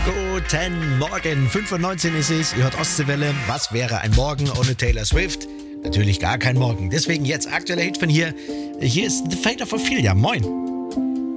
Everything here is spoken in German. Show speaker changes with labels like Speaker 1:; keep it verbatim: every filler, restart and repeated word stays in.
Speaker 1: Guten Morgen, fünf Uhr neunzehn ist es, ihr hört Ostseewelle. Was wäre ein Morgen ohne Taylor Swift? Natürlich gar kein Morgen. Deswegen jetzt aktueller Hit von hier. Hier ist The Fate of Ophelia. Moin.